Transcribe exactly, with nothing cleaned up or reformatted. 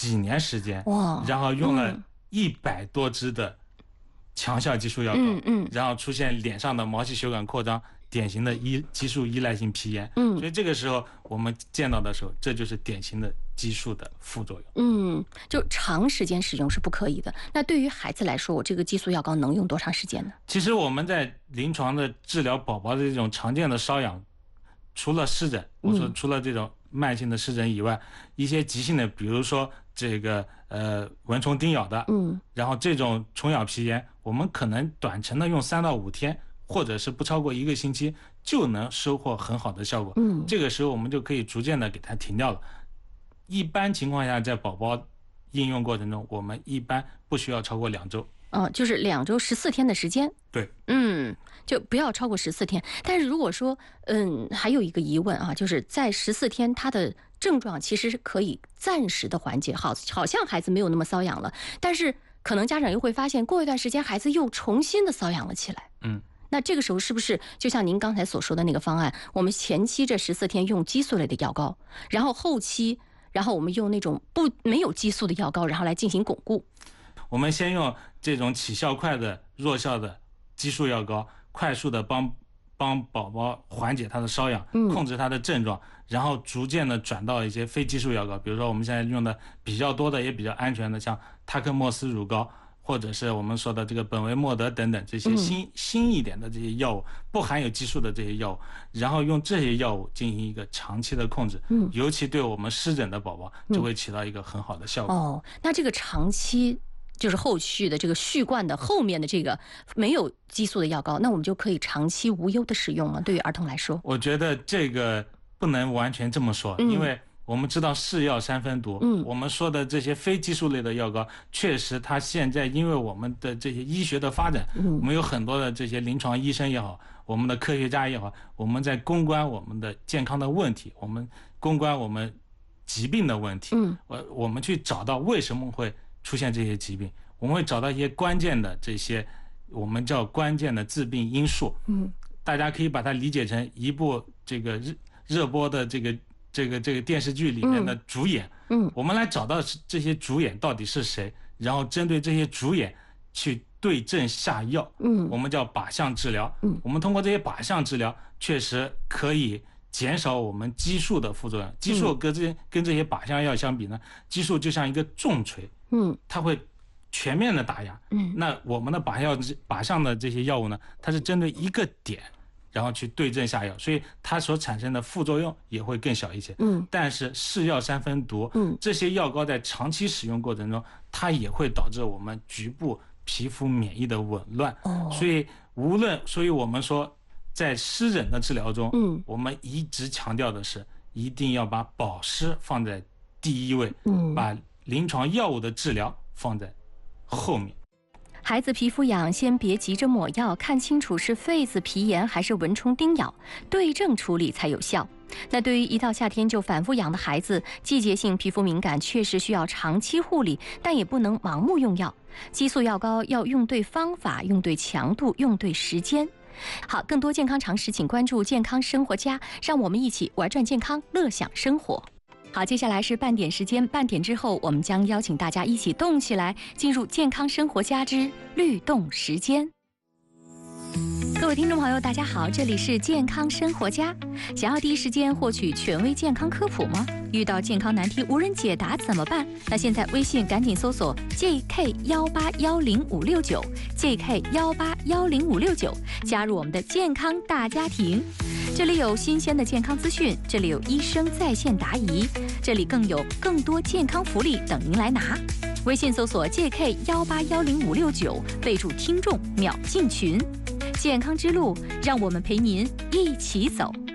几年时间， 哇， 然后用了一百多支的强效激素药膏， 嗯嗯， 然后出现脸上的毛细血管扩张，典型的依激素依赖性皮炎， 嗯， 所以这个时候我们见到的时候，这就是典型的激素的副作用。 嗯，就长时间使用是不可以的。那对于孩子来说，我这个激素药膏能用多长时间呢？ 其实我们在临床的治疗宝宝的这种常见的瘙痒，除了湿疹，我说除了这种慢性的湿疹以外，嗯、一些急性的，比如说这个呃蚊虫叮咬的， 嗯， 然后这种虫咬皮炎，我们可能短程的用三到五天，或者是不超过一个星期，就能收获很好的效果。 嗯， 这个时候我们就可以逐渐的给它停掉了。一般情况下，在宝宝应用过程中，我们一般不需要超过两周。 哦，就是两周十四天的时间。 对， 嗯，就不要超过十四天。但是如果说，嗯，还有一个疑问啊，就是在十四天，它的症状其实是可以暂时的缓解，好，好像孩子没有那么瘙痒了，但是可能家长又会发现，过一段时间孩子又重新的瘙痒了起来。 嗯， 那这个时候是不是就像您刚才所说的那个方案，我们前期这十四天用激素类的药膏，然后后期，然后我们用那种不没有激素的药膏，然后来进行巩固。 我们先用这种起效快的弱效的激素药膏，快速的帮帮宝宝缓解他的瘙痒，控制他的症状，然后逐渐的转到一些非激素药膏，比如说我们现在用的比较多的也比较安全的，像他克莫司乳膏，或者是我们说的这个本维莫德等等这些新、嗯、新一点的这些药物，不含有激素的这些药物，然后用这些药物进行一个长期的控制，嗯，尤其对我们湿疹的宝宝就会起到一个很好的效果。 嗯、哦，那这个长期就是后续的这个续贯的后面的这个没有激素的药膏，那我们就可以长期无忧的使用吗？对于儿童来说， 我觉得这个不能完全这么说，嗯、因为我们知道是药三分毒，嗯，我们说的这些非激素类的药膏，确实它现在因为我们的这些医学的发展，嗯，我们有很多的这些临床医生也好，我们的科学家也好，我们在公关我们的健康的问题，我们公关我们疾病的问题，嗯，我我们去找到为什么会出现这些疾病，我们会找到一些关键的这些我们叫关键的致病因素，嗯，大家可以把它理解成一部这个热热播的这个这个这个电视剧里面的主演，嗯，我们来找到这些主演到底是谁，然后针对这些主演去对症下药，嗯，我们叫靶向治疗，嗯，我们通过这些靶向治疗，确实可以减少我们激素的副作用。激素跟这跟这些靶向药相比呢，激素就像一个重锤，嗯，它会全面的打压，嗯，那我们的靶药靶向的这些药物呢，它是针对一个点，然后去对症下药，所以它所产生的副作用也会更小一些。嗯，但是是药三分毒，嗯，这些药膏在长期使用过程中，它也会导致我们局部皮肤免疫的紊乱。哦，所以无论，所以我们说，在湿疹的治疗中，嗯，我们一直强调的是，一定要把保湿放在第一位，嗯，把临床药物的治疗放在后面。 孩子皮肤痒，先别急着抹药，看清楚是痱子皮炎还是蚊虫叮咬，对症处理才有效。那对于一到夏天就反复痒的孩子，季节性皮肤敏感确实需要长期护理，但也不能盲目用药。激素药膏要用对方法，用对强度，用对时间。好，更多健康常识请关注健康生活家，让我们一起玩转健康，乐享生活。好，接下来是半点时间，半点之后我们将邀请大家一起动起来，进入健康生活家之律动时间。各位听众朋友大家好，这里是健康生活家。想要第一时间获取权威健康科普吗？遇到健康难题无人解答怎么办？那现在微信赶紧搜索 J K 一八一零五六九 J K 一八一零五六九，加入我们的健康大家庭。这里有新鲜的健康资讯，这里有医生在线答疑，这里更有更多健康福利等您来拿。微信搜索 J K 一八一零五六九，备注听众秒进群。健康之路，让我们陪您一起走。